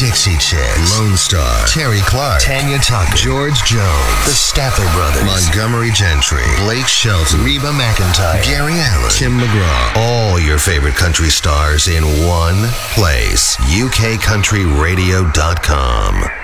Dixie Chicks, Lone Star, Terry Clark, Tanya Tucker, George Jones, the Statler Brothers, Montgomery Gentry, Blake Shelton, Reba McEntire, Gary Allen, Tim McGraw. All your favorite country stars in one place. UKCountryRadio.com.